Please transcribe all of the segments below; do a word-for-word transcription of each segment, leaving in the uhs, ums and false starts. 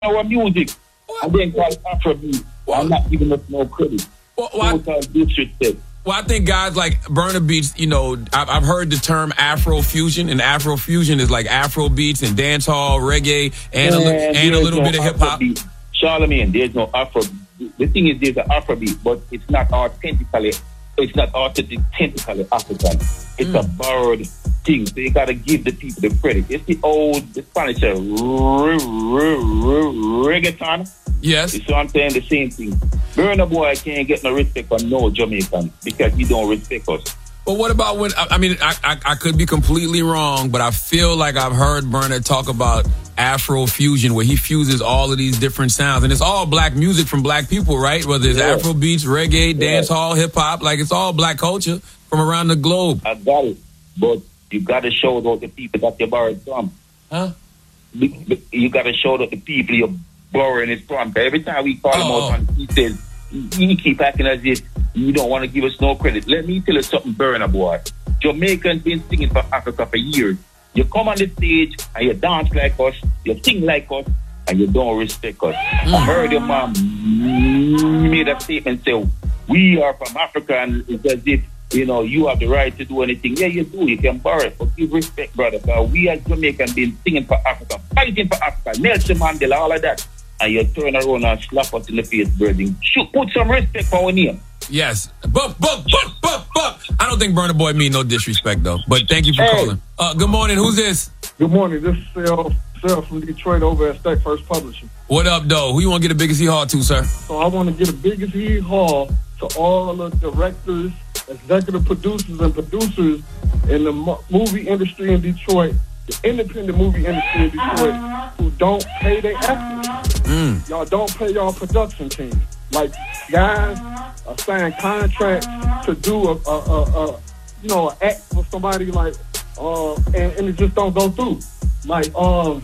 our music What? and then call it Afrobeat. What? I'm not giving us no credit. Well, well, I- Total disrespect. Well, I think guys like Burna Beats, you know, I've, I've heard the term Afro fusion, and Afro fusion is like Afro beats and dance hall, reggae, and, a, li- And and a there's little no bit of hip hop. Afrobeat. Charlemagne, there's no Afro. The thing is, there's an Afrobeat, but it's not authentically. It's not authentically African. It's Mm. a borrowed thing. So you gotta give the people the credit. It's the old, the Spanish uh, r- r- r- reggaeton. Yes. You see what I'm saying? The same thing. Burna Boy can't get no respect from no Jamaican because he don't respect us. But what about when, I I mean, I, I, I could be completely wrong, but I feel like I've heard Burna talk about Afro fusion, where he fuses all of these different sounds. And it's all black music from black people, right? Whether it's Yeah. Afro beats, reggae, Yeah. dance hall, hip hop, like it's all black culture from around the globe. I got it. But you gotta show those the people that you borrowed from. Huh? Be- be- You gotta show that the people you're borrowing it from. Every time we call him Oh. out, and he says, he keep acting as if you don't want to give us no credit. Let me tell you something, Burna Boy. Jamaicans been singing for Africa for years. You come on the stage and you dance like us, you sing like us, and you don't respect us. I heard your mom made a statement say, we are from Africa, and it's as if, you know, you have the right to do anything. Yeah, you do. You can borrow it, but give respect, brother. Because we as Jamaicans been singing for Africa, fighting for Africa, Nelson Mandela, all of that. And you turn around and slap us in the face, birding. Shoot, put some respect for our name. Yes. Buck, buck, buck, buck, buck. I don't think Burna Boy mean no disrespect, though. But thank you for Hey. calling. Uh, good morning. Who's this? Good morning. This is Sel, Sel from Detroit over at Stack First Publishing. What up, though? Who you want to get the biggest hee-haw to, sir? So I want to get a biggest hee-haw to all the directors, executive producers, and producers in the mo- movie industry in Detroit, the independent movie industry in Detroit, who don't pay their actors. Mm. Y'all don't pay y'all production team. Like, guys are signing contracts to do a, a, a, a you know, an act for somebody, like, uh, and, and it just don't go through. Like, um,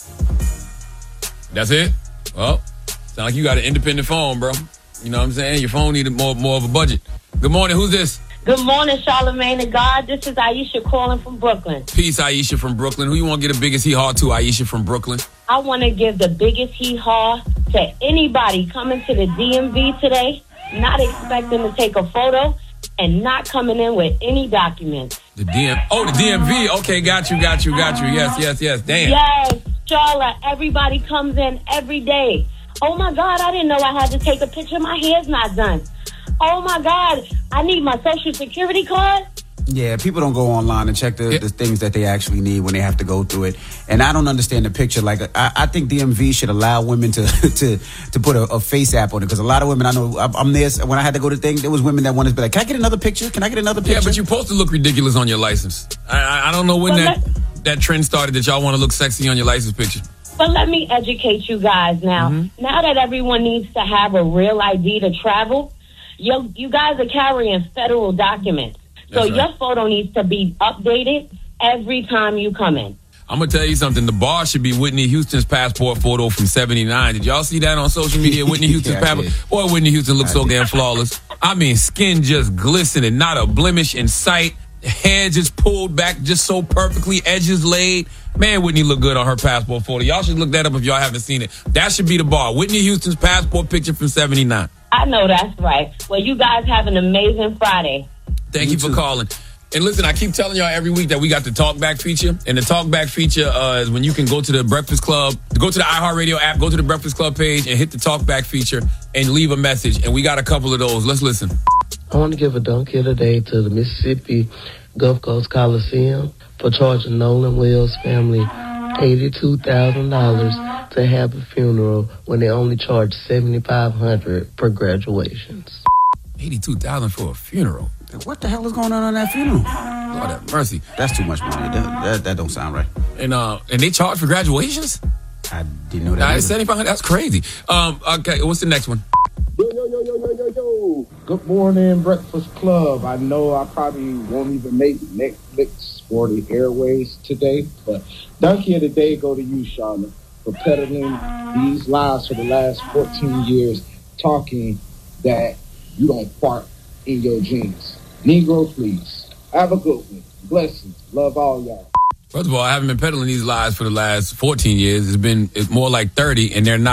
That's it? Well, sound like you got an independent phone, bro. You know what I'm saying? Your phone needed more more of a budget. Good morning. Who's this? Good morning, Charlemagne and God. This is Aisha calling from Brooklyn. Peace, Aisha from Brooklyn. Who you want to get the biggest hee-haw to, Aisha from Brooklyn? I want to give the biggest hee-haw to anybody coming to the D M V today, not expecting to take a photo, and not coming in with any documents. The D M... Oh, the D M V. Okay, got you, got you, got you. Yes, yes, yes. Damn. Yes, Charlotte, everybody comes in every day. Oh, my God, I didn't know I had to take a picture. My hair's not done. Oh, my God, I need my Social Security card. Yeah, people don't go online and check the, Yeah. the things that they actually need when they have to go through it. And I don't understand the picture. Like, I, I think D M V should allow women to to to put a, a face app on it. Because a lot of women, I know, I'm I'm there, when I had to go to thing, there was women that wanted to be like, can I get another picture? Can I get another picture? Yeah, but you're supposed to look ridiculous on your license. I, I, I don't know when Well, that, that trend started that y'all want to look sexy on your license picture. But let me educate you guys now. Mm-hmm. Now that everyone needs to have a real I D to travel, you, you guys are carrying federal documents. So That's right. your photo needs to be updated every time you come in. I'm going to tell you something. The bar should be Whitney Houston's passport photo from seventy-nine. Did y'all see that on social media? Whitney Houston's Yeah, I passport. did. Boy, Whitney Houston looks I so did. damn flawless. I mean, skin just glistening, not a blemish in sight. Hair just pulled back just so perfectly, edges laid. Man, Whitney look good on her passport photo. Y'all should look that up if y'all haven't seen it. That should be the bar. Whitney Houston's passport picture from seventy-nine. I know that's right. Well, you guys have an amazing Friday. Thank you, You for too. calling. And listen, I keep telling y'all every week that we got the Talkback feature. And the Talkback feature uh, is when you can go to the Breakfast Club, go to the iHeartRadio app, go to the Breakfast Club page, and hit the Talkback feature and leave a message. And we got a couple of those. Let's listen. I want to give a dunk here today to the Mississippi Gulf Coast Coliseum for charging Nolan Wells' family eighty-two thousand dollars to have a funeral when they only charge seventy-five hundred dollars per graduations. eighty-two thousand dollars for a funeral. What the hell is going on on that funeral? Lord have mercy. That's too much money. That, that, that don't sound right. And uh, and they charge for graduations? I didn't know that. Nah, either. it's seventy-five hundred dollars. That's crazy. Um, okay, what's the next one? Yo, yo, yo, yo, yo, yo, yo. Good morning, Breakfast Club. I know I probably won't even make Netflix or the airways today, but donkey of the day go to you, Shauna, for peddling these lies for the last fourteen years, talking that you don't fart in your jeans. Negro, please. Have a good one. Blessings. Love all y'all. First of all, I haven't been peddling these lies for the last fourteen years. It's been it's more like thirty, and they're not